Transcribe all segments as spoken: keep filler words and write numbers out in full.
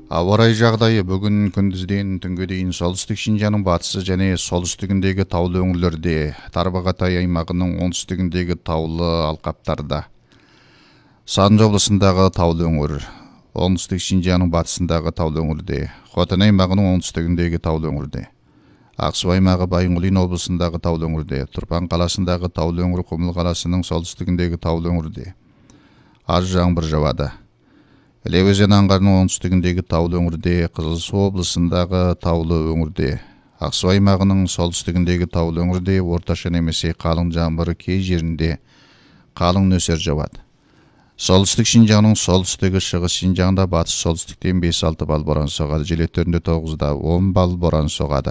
Ауа райы жағдайы бүгін күндізден түнге дейін солтүстік Шинжаңның батысы және солтүстігіндегі таулы өңірлерде, Тарбағатай аймағының оңтүстігіндегі таулы алқаптарда, Сандж облысындағы таулы өңір, оңтүстік Шинжаңның батысындағы таулы өңірде, Хотан аймағының оңтүстігіндегі таулы өңірде, Ақсу аймағы Байынғолин облысындағы таулы өңірде, Тұрпан қаласындағы таулы өңір, Құмыл қаласының солтүстігіндегі таулы өңірде аз жаңбыр жауады. Іле өзен аңғарының оңтүстігіндегі таулы өңірде, Қызылсу облысындағы таулы өңірде, Ақсу аймағының солтүстігіндегі таулы өңірде орташа немесе қалың жаңбыр, кей жерінде қалың нөсер жауады. Солтүстік Шинжаңның солтүстігі, шығыс Шинжаңда батыс солтүстіктен бес алты балл боран соғады, жел екпіні тоғыздан он балл боран соғады.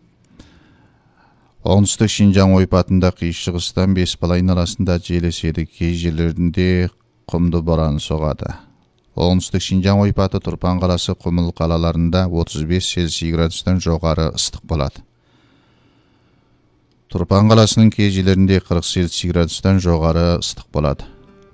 Оңтүстік Шинжаң ойпатында қиыс-шығыстан бес балл айналасында жел еседі, кей жерлерінде құмды боран соғады. Оңтүстік Шинжаң ойпаты Тұрпан қаласы, Құмыл қалаларында отыз бес Цельсий градустан жоғары ыстық болады. Тұрпан қаласының кей жерлерінде қырық Цельсий градустан жоғары ыстық болады.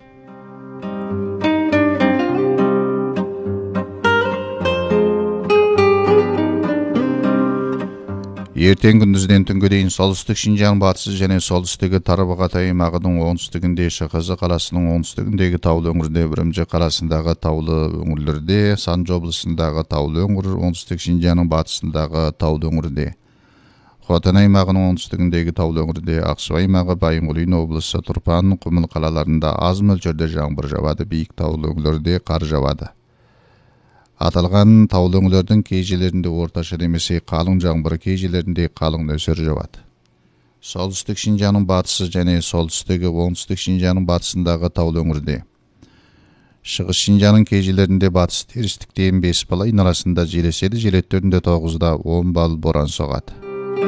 Ертең күндізден түнге дейін солтүстік Шинжаң батысы және солтүстігі Тарбағатай аймағының оңтүстігінде, Шахазы қаласының оңтүстігіндегі таулы өңірде, Үрімжі қаласындағы таулы өңірлерде, Сандж облысындағы таулы өңір, оңтүстік Шинжаңның батысындағы таулы өңірде, Хотан аймағының оңтүстігіндегі таулы өңірде, Ақсу аймағы Байынғолин облысы, Тұрпан, Құмыл қалаларында аз мөлшерде жаңбыр жауады, биік таулы өңірлерде қар жауады. Аталған таулы өңірлердің кей жерлерінде орташа немесе қалың жаңбыр, кей жерлерінде қалың нөсер жауады. Солтүстік Шинжаңның батысы және солтүстігі, оңтүстік Шинжаңның батысындағы таулы өңірде, шығыс Шинжаңның кей жерлерінде батыс терістіктен бес балл айналасында жел еседі, жел екпіні тоғыздан он балл боран соғады.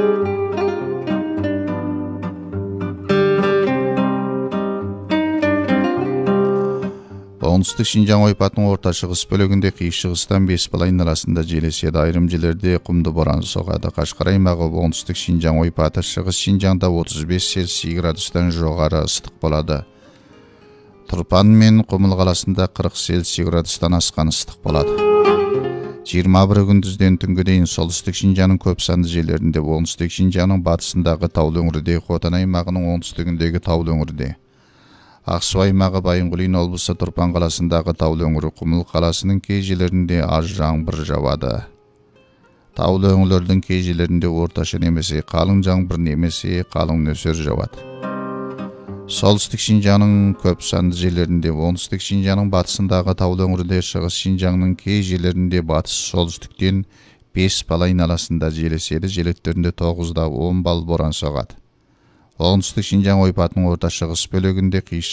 Оңтүстік Шинжаң ойпатының орта шығыс бөлігінде қиыс-шығыстан бес балл айналасында жел еседі, айрым жерлерде құмды боран соғады. Қашқар аймағы оңтүстік Шинжаң ойпаты, шығыс Шинжаңда отыз бес Цельсий градустан жоғары ыстық болады. Тұрпан мен Құмыл қаласында қырық Цельсий градустан асқан ыстық болады. жиырма бір күндізден түнге дейін солтүстік Шинжаңның көп санды жерлерінде, оңтүстік Шинжаңның батысындағы таулы өңірде, Хотан аймағының оңтүстігіндегі таулы өңірде, Ақсу аймағы Байынғолин облысы, Тұрпан қаласындағы таулы өңірі, Құмыл қаласының кей жерлерінде аз жаңбыр жауады. Таулы өңірлердің кей жерлерінде орташа немесе қалың жаңбыр немесе қалың нөсер жауады. Солтүстік Шинжаңның көп санды жерлерінде, оңтүстік Шинжаңның батысындағы таулы өңірде, шығыс Шинжаңның кей жерлерінде батыс солтүстіктен бес балл айналасында жел еседі, жел екпіні тоғыздан он балл боран соғады. Оңтүстік Шинжаң ойпатының орта шығыс бөлігінде қиыс